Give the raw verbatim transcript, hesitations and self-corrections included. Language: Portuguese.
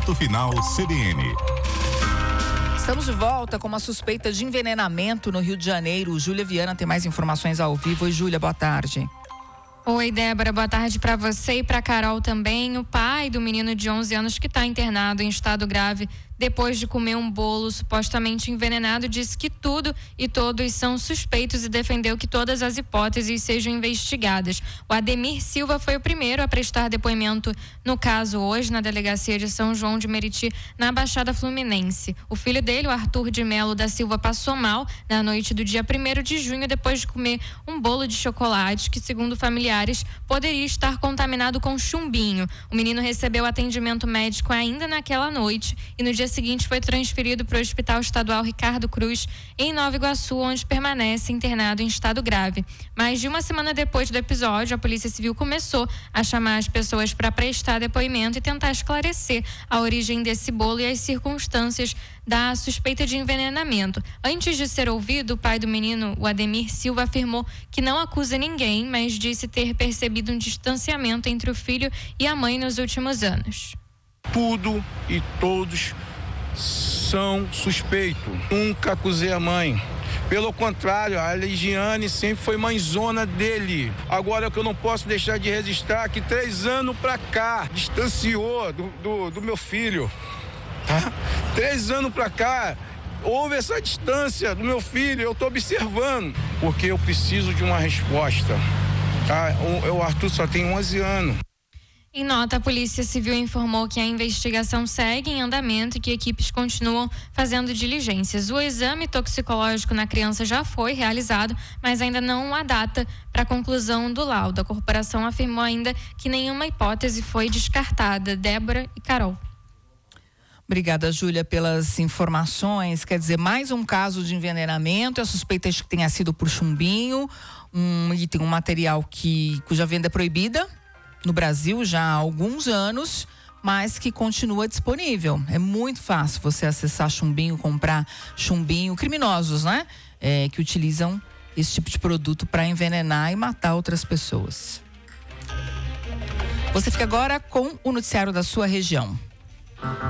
Ponto Final C B N. Estamos de volta com uma suspeita de envenenamento no Rio de Janeiro. Júlia Viana tem mais informações ao vivo. Oi, Júlia, boa tarde. Oi, Débora, boa tarde para você e para Carol também. O pai do menino de onze anos que está internado em estado grave depois de comer um bolo supostamente envenenado disse que tudo e todos são suspeitos e defendeu que todas as hipóteses sejam investigadas. O Ademir Silva foi o primeiro a prestar depoimento no caso hoje na delegacia de São João de Meriti, na Baixada Fluminense. O filho dele, o Arthur de Melo da Silva, passou mal na noite do dia primeiro de junho depois de comer um bolo de chocolate que, segundo familiares, poderia estar contaminado com chumbinho. O menino recebeu atendimento médico ainda naquela noite e no dia seguinte foi transferido para o Hospital Estadual Ricardo Cruz, em Nova Iguaçu, onde permanece internado em estado grave. Mais de uma semana depois do episódio, a Polícia Civil começou a chamar as pessoas para prestar depoimento e tentar esclarecer a origem desse bolo e as circunstâncias da suspeita de envenenamento. Antes de ser ouvido, o pai do menino, o Ademir Silva, afirmou que não acusa ninguém, mas disse ter percebido um distanciamento entre o filho e a mãe nos últimos anos. Tudo e todos são suspeitos. Nunca acusei a mãe. Pelo contrário, a Ligiane sempre foi mãezona dele. Agora, o que eu não posso deixar de registrar que três anos pra cá distanciou do, do, do meu filho. Tá? Três anos pra cá houve essa distância do meu filho. Eu tô observando porque eu preciso de uma resposta. Tá? O, o Arthur só tem onze anos. Em nota, a Polícia Civil informou que a investigação segue em andamento e que equipes continuam fazendo diligências. O exame toxicológico na criança já foi realizado, mas ainda não há data para a conclusão do laudo. A corporação afirmou ainda que nenhuma hipótese foi descartada. Débora e Carol. Obrigada, Júlia, pelas informações. Quer dizer, mais um caso de envenenamento. A suspeita é que tenha sido por chumbinho, um item, um material que, cuja venda é proibida no Brasil já há alguns anos, mas que continua disponível. É muito fácil você acessar chumbinho, comprar chumbinho. Criminosos, né? É, que utilizam esse tipo de produto para envenenar e matar outras pessoas. Você fica agora com o noticiário da sua região.